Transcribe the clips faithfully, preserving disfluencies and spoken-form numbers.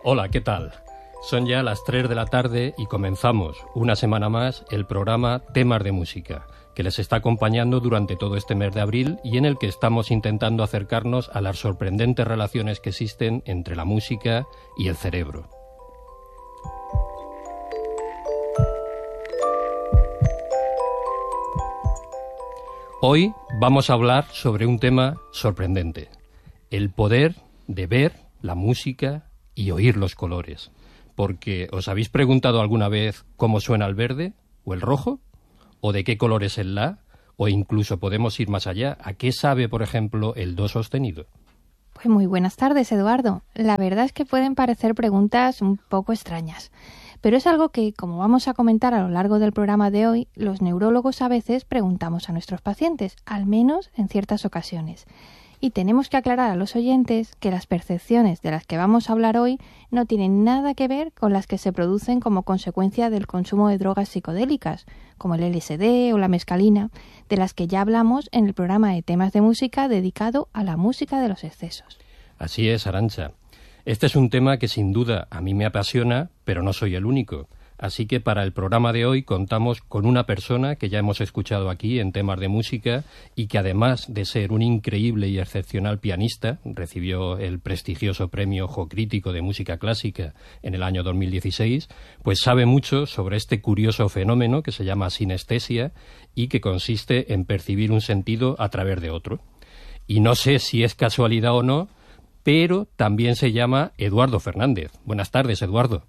Hola, ¿qué tal? Son ya las tres de la tarde y comenzamos, una semana más, el programa Temas de Música, que les está acompañando durante todo este mes de abril y en el que estamos intentando acercarnos a las sorprendentes relaciones que existen entre la música y el cerebro. Hoy vamos a hablar sobre un tema sorprendente, el poder de ver la música y oír los colores. Porque, ¿os habéis preguntado alguna vez cómo suena el verde o el rojo? ¿O de qué color es el la? O incluso podemos ir más allá. ¿A qué sabe, por ejemplo, el do sostenido? Pues muy buenas tardes, Eduardo. La verdad es que pueden parecer preguntas un poco extrañas, pero es algo que, como vamos a comentar a lo largo del programa de hoy, los neurólogos a veces preguntamos a nuestros pacientes, al menos en ciertas ocasiones. Y tenemos que aclarar a los oyentes que las percepciones de las que vamos a hablar hoy no tienen nada que ver con las que se producen como consecuencia del consumo de drogas psicodélicas, como el L S D o la mescalina, de las que ya hablamos en el programa de temas de música dedicado a la música de los excesos. Así es, Arantxa. Este es un tema que sin duda a mí me apasiona, pero no soy el único. Así que para el programa de hoy contamos con una persona que ya hemos escuchado aquí en temas de música y que además de ser un increíble y excepcional pianista, recibió el prestigioso premio Ojo Crítico de Música Clásica en el año dos mil dieciséis, pues sabe mucho sobre este curioso fenómeno que se llama sinestesia y que consiste en percibir un sentido a través de otro. Y no sé si es casualidad o no, pero también se llama Eduardo Fernández. Buenas tardes, Eduardo.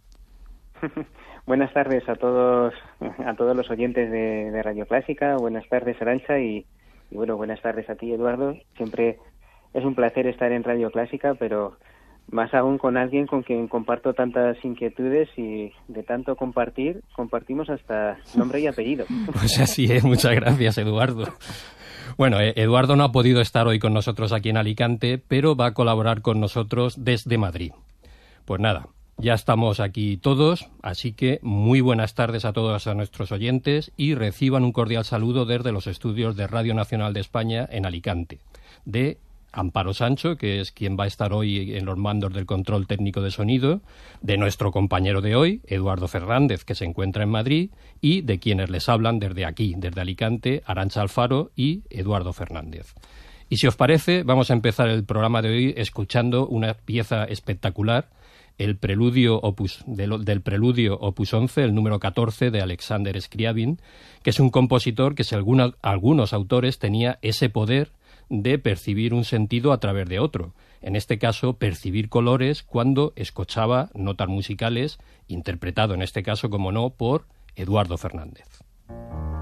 Buenas tardes a todos a todos los oyentes de, de Radio Clásica. Buenas tardes, Arantxa, y, y bueno, buenas tardes a ti, Eduardo. Siempre es un placer estar en Radio Clásica, pero más aún con alguien con quien comparto tantas inquietudes y de tanto compartir, compartimos hasta nombre y apellido. Pues así es, muchas gracias, Eduardo. Bueno, Eduardo no ha podido estar hoy con nosotros aquí en Alicante, pero va a colaborar con nosotros desde Madrid. Pues nada, ya estamos aquí todos, así que muy buenas tardes a todos a nuestros oyentes y reciban un cordial saludo desde los estudios de Radio Nacional de España en Alicante, de Amparo Sancho, que es quien va a estar hoy en los mandos del control técnico de sonido, de nuestro compañero de hoy, Eduardo Fernández, que se encuentra en Madrid, y de quienes les hablan desde aquí, desde Alicante, Arantxa Alfaro y Eduardo Fernández. Y si os parece, vamos a empezar el programa de hoy escuchando una pieza espectacular, el preludio opus, del, del preludio opus once, el número catorce de Alexander Scriabin, que es un compositor que, si alguna, algunos autores, tenía ese poder de percibir un sentido a través de otro. En este caso, percibir colores cuando escuchaba notas musicales, interpretado en este caso, como no, por Eduardo Fernández.